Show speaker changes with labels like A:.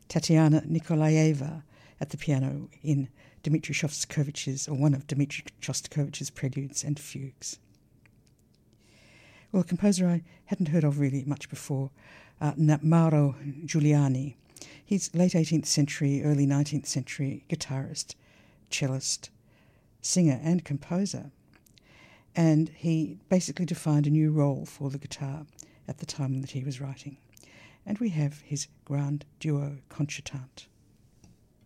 A: Tatiana Nikolaeva at the piano in Dmitri Shostakovich's, or one of Dmitri Shostakovich's preludes and fugues. Well, a composer I hadn't heard of really much before, Mauro Giuliani. He's late 18th century, early 19th century guitarist, cellist, singer and composer. And he basically defined a new role for the guitar at the time that he was writing. And we have his Grand Duo Concertante.